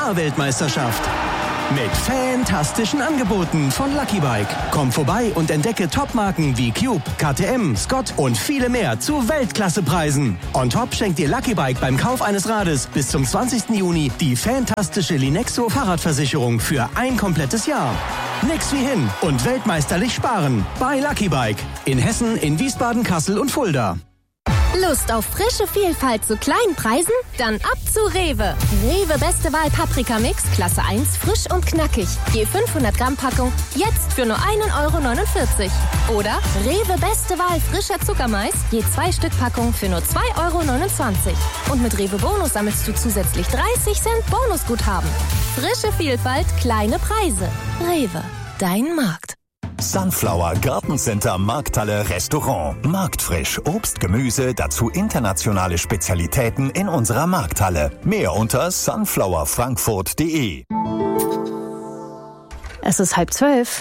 Fahrweltmeisterschaft. Mit fantastischen Angeboten von Lucky Bike. Komm vorbei und entdecke Topmarken wie Cube, KTM, Scott und viele mehr zu Weltklassepreisen. On top schenkt dir Lucky Bike beim Kauf eines Rades bis zum 20. Juni die fantastische Linexo Fahrradversicherung für ein komplettes Jahr. Nix wie hin und weltmeisterlich sparen bei Lucky Bike. In Hessen, in Wiesbaden, Kassel und Fulda. Lust auf frische Vielfalt zu kleinen Preisen? Dann ab zu Rewe. Rewe Beste Wahl Paprika Mix, Klasse 1, frisch und knackig. Je 500 Gramm Packung, jetzt für nur 1,49 €. Oder Rewe Beste Wahl frischer Zuckermais, je 2 Stück Packung für nur 2,29 €. Und mit Rewe Bonus sammelst du zusätzlich 30 Cent Bonusguthaben. Frische Vielfalt, kleine Preise. Rewe, dein Markt. Sunflower Gartencenter Markthalle Restaurant. Marktfrisch Obst, Gemüse, dazu internationale Spezialitäten in unserer Markthalle. Mehr unter sunflowerfrankfurt.de. Es ist 11:30.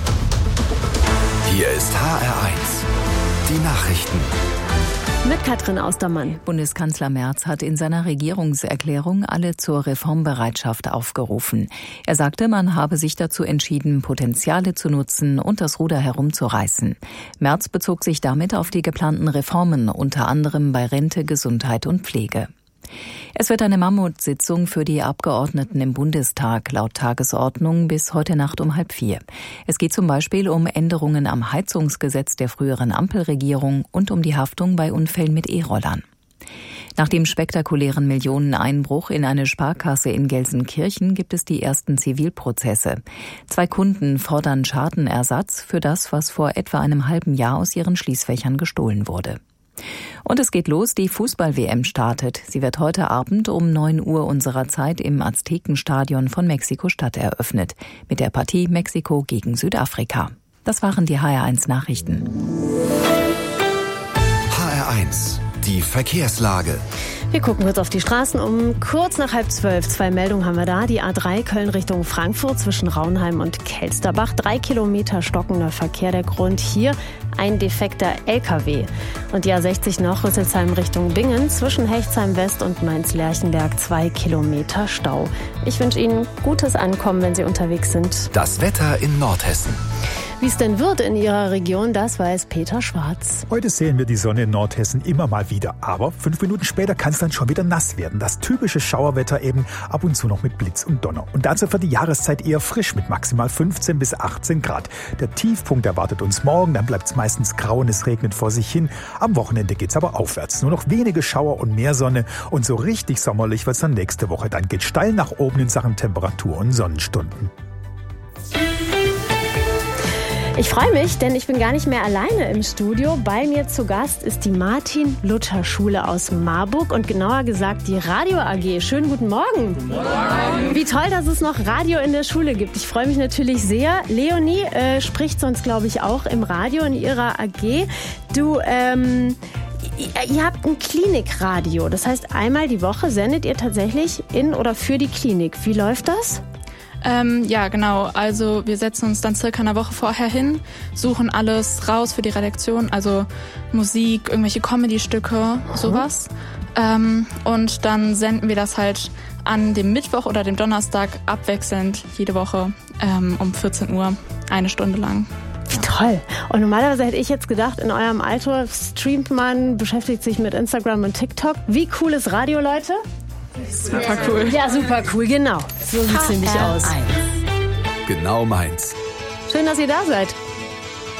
Hier ist HR1. Die Nachrichten. Mit Katrin Austermann. Bundeskanzler Merz hat in seiner Regierungserklärung alle zur Reformbereitschaft aufgerufen. Er sagte, man habe sich dazu entschieden, Potenziale zu nutzen und das Ruder herumzureißen. Merz bezog sich damit auf die geplanten Reformen, unter anderem bei Rente, Gesundheit und Pflege. Es wird eine Mammutsitzung für die Abgeordneten im Bundestag laut Tagesordnung bis heute Nacht um 3:30. Es geht zum Beispiel um Änderungen am Heizungsgesetz der früheren Ampelregierung und um die Haftung bei Unfällen mit E-Rollern. Nach dem spektakulären Millioneneinbruch in eine Sparkasse in Gelsenkirchen gibt es die ersten Zivilprozesse. 2 Kunden fordern Schadenersatz für das, was vor etwa einem halben Jahr aus ihren Schließfächern gestohlen wurde. Und es geht los, die Fußball-WM startet. Sie wird heute Abend um 9 Uhr unserer Zeit im Aztekenstadion von Mexiko-Stadt eröffnet. Mit der Partie Mexiko gegen Südafrika. Das waren die HR1 Nachrichten. HR1, die Verkehrslage. Wir gucken kurz auf die Straßen. Um kurz nach 11:30. 2 Meldungen haben wir da. Die A3 Köln Richtung Frankfurt zwischen Raunheim und Kelsterbach. 3 Kilometer stockender Verkehr. Der Grund hier ein defekter LKW. Und die A60 noch Rüsselsheim Richtung Bingen zwischen Hechtsheim West und Mainz-Lerchenberg. 2 Kilometer Stau. Ich wünsche Ihnen gutes Ankommen, wenn Sie unterwegs sind. Das Wetter in Nordhessen. Wie es denn wird in Ihrer Region, das weiß Peter Schwarz. Heute sehen wir die Sonne in Nordhessen immer mal wieder. Aber 5 Minuten später kann es dann schon wieder nass werden. Das typische Schauerwetter eben, ab und zu noch mit Blitz und Donner. Und dazu für die Jahreszeit eher frisch mit maximal 15 bis 18 Grad. Der Tiefpunkt erwartet uns morgen, dann bleibt es meistens grau und es regnet vor sich hin. Am Wochenende geht es aber aufwärts. Nur noch wenige Schauer und mehr Sonne. Und so richtig sommerlich wird es dann nächste Woche. Dann geht steil nach oben in Sachen Temperatur und Sonnenstunden. Ich freue mich, denn ich bin gar nicht mehr alleine im Studio. Bei mir zu Gast ist die Martin-Luther-Schule aus Marburg und genauer gesagt die Radio AG. Schönen guten Morgen. Guten Morgen. Wie toll, dass es noch Radio in der Schule gibt. Ich freue mich natürlich sehr. Leonie spricht sonst, glaube ich, auch im Radio in ihrer AG. Ihr habt ein Klinikradio. Das heißt, einmal die Woche sendet ihr tatsächlich in oder für die Klinik. Wie läuft das? Ja, genau. Also wir setzen uns dann circa eine Woche vorher hin, suchen alles raus für die Redaktion, also Musik, irgendwelche Comedy-Stücke, sowas. Und dann senden wir das halt an dem Mittwoch oder dem Donnerstag abwechselnd jede Woche um 14 Uhr, 1 Stunde lang. Wie toll. Und normalerweise hätte ich jetzt gedacht, in eurem Alter streamt man, beschäftigt sich mit Instagram und TikTok. Wie cool ist Radio, Leute? Super cool. Ja, super cool, genau. So sieht es nämlich aus. Genau meins. Schön, dass ihr da seid.